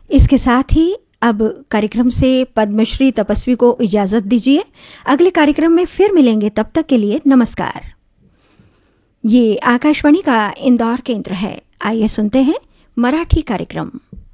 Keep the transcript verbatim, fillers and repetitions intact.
इसके साथ ही अब कार्यक्रम से पद्मश्री तपस्वी को इजाजत दीजिए। अगले कार्यक्रम में फिर मिलेंगे, तब तक के लिए नमस्कार। ये आकाशवाणी का इंदौर केंद्र है। आइए सुनते हैं मराठी कार्यक्रम।